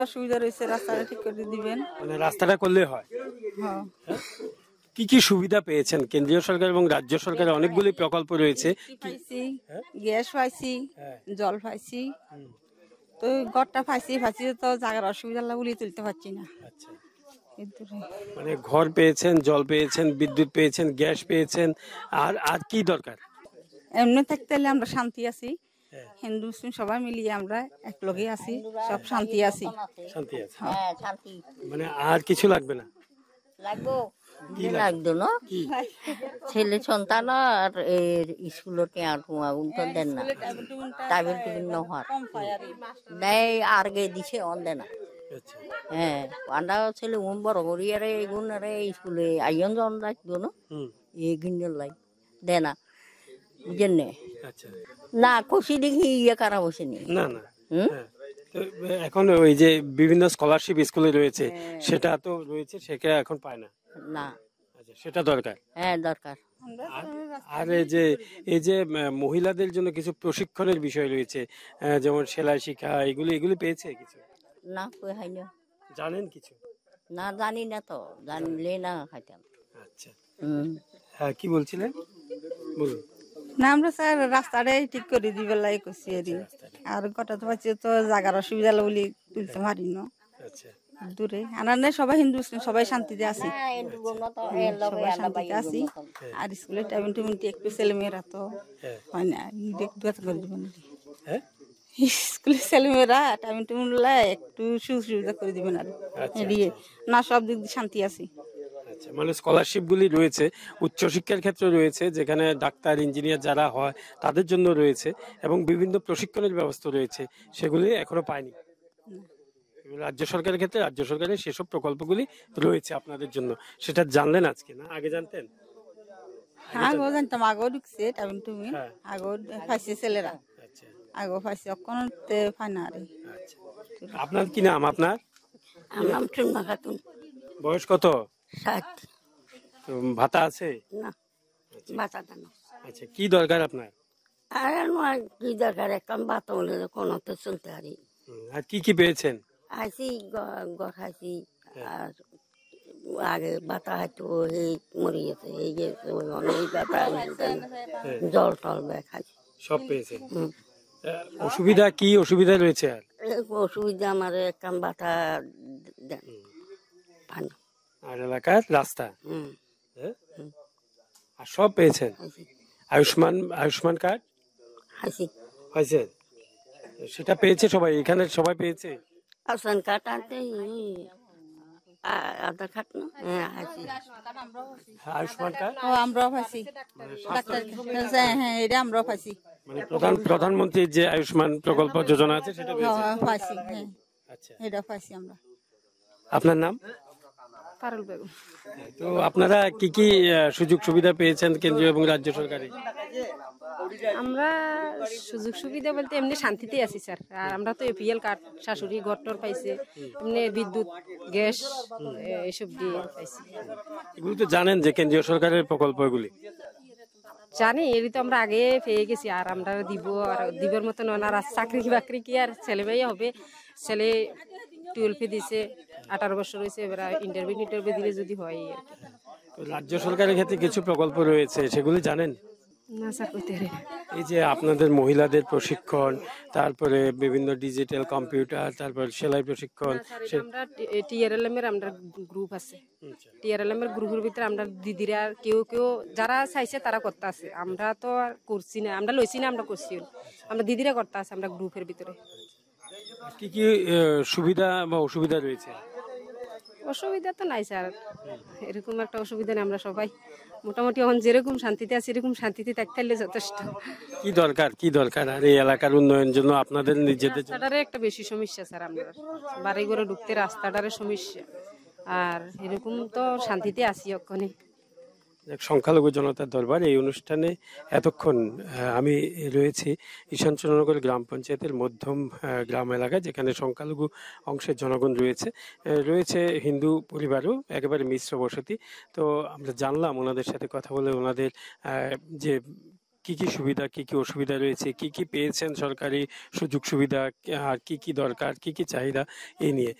অসুবিধা রয়েছে, রাস্তাটা ঠিক করে দিবেন। মানে রাস্তাটা করলে হয়। হ্যাঁ, কি কি সুবিধা পেয়েছেন? কেন্দ্রীয় সরকার এবং রাজ্য সরকারের অনেকগুলি প্রকল্প রয়েছে। পাইছি, গ্যাস পাইছি, হ্যাঁ। জল পাইছি, তো ঘরটা পাইছি তো জায়গার অসুবিধা বলে তুলতে পারছি না। আচ্ছা, কিন্তু মানে ঘর পেয়েছেন, জল পেয়েছেন, বিদ্যুৎ পেয়েছেন, গ্যাস পেয়েছেন, আর আর কি দরকার? এমনি থাকতে হলে আমরা শান্তি আছি, হ্যাঁ। হিন্দু মুসলিম সবাই মিলিয়ে আমরা এক লগে আছি, সব শান্তি আছি। শান্তি আছে, হ্যাঁ শান্তি মানে আর কিছু লাগবে না। লাগবো লাগতো না ছেলে সন্তান আর এর স্কুলতে আগুন তো দেন না টাইবেল টিবিল নহর দেয় আর গে দিছে অন দেয় না আচ্ছা, হ্যাঁ আন্ডা ছেলে উন বড় করি আরে এগুন আরে স্কুলে আইন জন লাগতো না এই গিন্নের লাই দেয় না বুঝেন নে আচ্ছা, না খুশি দেখি ইয়ে কারা বসেনি না না, হ্যাঁ। তো এখন ওই যে বিভিন্ন স্কলারশিপ স্কুলে রয়েছে, সেটা তো রয়েছে, সেটা এখন পায় না। না আচ্ছা, সেটা দরকার। হ্যাঁ দরকার আর এই যে মহিলাদের জন্য কিছু প্রশিক্ষণের বিষয় রয়েছে, যেমন সেলাই শিক্ষা, এগুলি পেয়েছে কিছু? না কই হয় না জানেন কিছু? না জানি না তো জানলে না খাইতাম আচ্ছা, হ্যাঁ, কি বলছিলেন বলুন। না আমরা স্যার রাস্তাটাই ঠিক করে দিবে লাই করছি আর গোটা তো পাচ্ছি তো জায়গার অসুবিধা বলে তুলতে পারি না আচ্ছা, দূরে আনার সবাই হিন্দু মুসলিম সবাই শান্তিতে আছি, সবাই শান্তিতে আছি। আর স্কুলের টাইম টেবিল একটু ছেলে মেয়েরা তো হয় না, একটু করে দিবেন হ্যাঁ, স্কুলের ছেলে মেয়েরা টাইম টেবিল একটু সুবিধা করে দিবেন আর এদিকে না সব দিক দিয়ে শান্তি আছি। আচ্ছা, মানে স্কলারশিপ গুলি রয়েছে, উচ্চশিক্ষার ক্ষেত্রে রয়েছে, যেখানে ডাক্তার ইঞ্জিনিয়ার যারা হয় তাদের জন্য রয়েছে, এবং বিভিন্ন প্রশিক্ষণের ব্যবস্থা রয়েছে, সেগুলি এখনো পায়নি। রাজ্য সরকারের ক্ষেত্রে রাজ্য সরকারের সেসব প্রকল্পগুলি রয়েছে আপনাদের জন্য, সেটা জানলেন আজকে, না আগে জানতেন? আগেও জানতাম, আগেও ঢুকছে টাইম টেবিল, আগেও পাইছে ছেলেরা, আচ্ছা, আগেও পাইছে, অখন পাই না আর। আচ্ছা, আপনার কি নাম? আপনার আমার নাম চুন্মা খাতুন বয়স কত? 60 তো ভাতা আছে? না বাচ্চাটা না আচ্ছা, কি দরকার আপনার? আর নয় কি দরকার এখন বাত হলে কোনো তো চলতে পারি আর কি কি পেয়েছেন? আইসি ঘর খাইছি আর আগে বাতা হয়তো এই মরে গেছে এই যে অনেক বাতা জল টল বেয়ে খাইছি সব পেয়েছেন। অসুবিধা কি অসুবিধা রয়েছে? আর অসুবিধা আমার এখন বাতা দেন পানি আর এলাকার রাস্তা, হ্যাঁ? আর সব পেয়েছেন? খাইছি আয়ুষ্মান কার্ড খাইছি হয়েছে? সেটা পেয়েছে সবাই, এখানে সবাই পেয়েছে? আসান কাঠ আনতে আধার কার্ড না হ্যাঁ খাইছি আয়ুষ্মান কার্ড ও আমরাও পাইছি, ডাক্তার হ্যাঁ এটা আমরাও পাইছি, মানে প্রধানমন্ত্রীর যে আয়ুষ্মান প্রকল্প যোজনা আছে সেটা পেয়েছে? পাইছি, হ্যাঁ আচ্ছা, এটা পাইছি আমরা। আপনার নাম? পারুল বেগম। তো আপনারা কি কি সুযোগ সুবিধা পেয়েছেন কেন্দ্রীয় এবং রাজ্য সরকারে? আমরা সুযোগ সুবিধা বলতে এমনি শান্তিতে আছি স্যার, আর আমরা তো এপিএল কার্ড শাশুড়ি ঘরটর পাইছে, এমনি বিদ্যুৎ গ্যাস এসব দিয়ে পাইছি। এগুলি তো জানেন যে কেন্দ্রীয় সরকারের প্রকল্প, এগুলি জানি, এরই তো আমরা আগে পেয়ে গেছি, আর আমরা দিব, আর দিবের মতন আর চাকরি বাকরি কি আর ছেলে মেয়ে হবে, ছেলে 12 দিছে, 18 বছর হয়েছে, এবার ইন্টারভিউ দিলে যদি হয় আর কি। তো রাজ্য সরকারের ক্ষেত্রে কিছু প্রকল্প রয়েছে, সেগুলি জানেন? না স্যার কইতে পারি না। এই যে আপনাদের মহিলাদের প্রশিক্ষণ, তারপরে বিভিন্ন ডিজিটাল কম্পিউটার, তারপর সেলাই প্রশিক্ষণ, আমরা টিআরএলএম এর আমরা গ্রুপ আছে, টিআরএলএম এর গ্রুপের ভিতরে আমরা দিদিরা কেউ কেউ যারা চাইছে তারা করতে আছে, আমরা তো আর করছি না, আমরা লইছি না, আমরা করছি, আমরা দিদিরা করতে আছে আমরা গ্রুপের ভিতরে। কি কি সুবিধা বা অসুবিধা রয়েছে? অসুবিধা তো নাই স্যার, এরকম একটা অসুবিধা নেই, আমরা সবাই মোটামুটি এখন যেরকম শান্তিতে আছি এরকম শান্তিতে থাকতে পারলে যথেষ্ট। কি দরকার আর এই এলাকার উন্নয়নের জন্য আপনাদের নিজেদের? রাস্তাটারে একটা বেশি সমস্যা স্যার, আমরা বাড়ি ঘরে ঢুকতে রাস্তাটারে সমস্যা, আর এরকম তো শান্তিতে আছি ওখানে। সংখ্যালঘু জনতার দরবার এই অনুষ্ঠানে এতক্ষণ আমি রয়েছি ঈশানচন্দ্রনগর গ্রাম পঞ্চায়েতের মধ্যম গ্রাম এলাকায়, যেখানে সংখ্যালঘু অংশের জনগণ রয়েছে হিন্দু পরিবারও, একেবারে মিশ্র বসতি। তো আমরা জানলাম ওনাদের সাথে কথা বলে ওনাদের যে কি কি সুবিধা কি কি অসুবিধা রয়েছে, কি কি পেয়েছেন সরকারি সুযোগ সুবিধা, আর কি কি দরকার, কি কি চাহিদা, এই নিয়ে